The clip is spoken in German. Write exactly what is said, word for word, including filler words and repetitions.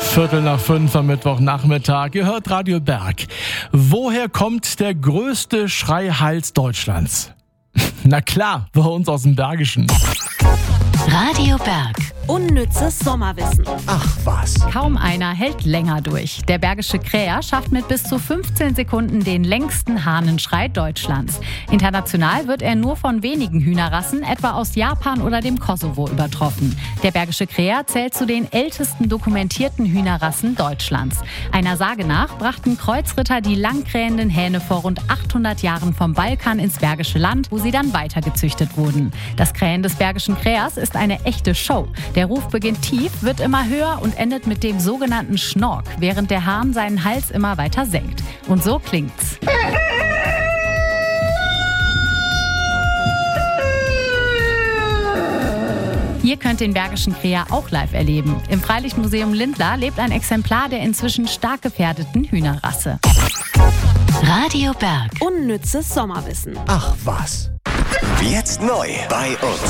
Viertel nach fünf am Mittwochnachmittag. Ihr hört Radio Berg. Woher kommt der größte Schreihals Deutschlands? Na klar, bei uns aus dem Bergischen. Radio Berg. Unnützes Sommerwissen. Ach was. Kaum einer hält länger durch. Der Bergische Kräher schafft mit bis zu fünfzehn Sekunden den längsten Hahnenschrei Deutschlands. International wird er nur von wenigen Hühnerrassen, etwa aus Japan oder dem Kosovo, übertroffen. Der Bergische Kräher zählt zu den ältesten dokumentierten Hühnerrassen Deutschlands. Einer Sage nach brachten Kreuzritter die langkrähenden Hähne vor rund achthundert Jahren vom Balkan ins Bergische Land, wo sie dann weitergezüchtet wurden. Das Krähen des Bergischen Krähers ist eine echte Show. Der Ruf beginnt tief, wird immer höher und endet mit dem sogenannten Schnork, während der Hahn seinen Hals immer weiter senkt. Und so klingt's. Ihr könnt den Bergischen Kräher auch live erleben. Im Freilichtmuseum Lindlar lebt ein Exemplar der inzwischen stark gefährdeten Hühnerrasse. Radio Berg. Unnützes Sommerwissen. Ach was. Jetzt neu bei uns.